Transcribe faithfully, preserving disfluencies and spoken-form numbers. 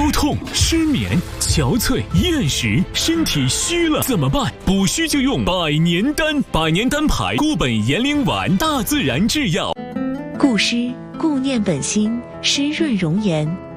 腰痛、失眠、憔悴、厌食，身体虚了怎么办？补虚就用百年丹，百年丹牌固本延龄丸，大自然制药。 固湿，固念本心，湿润容颜。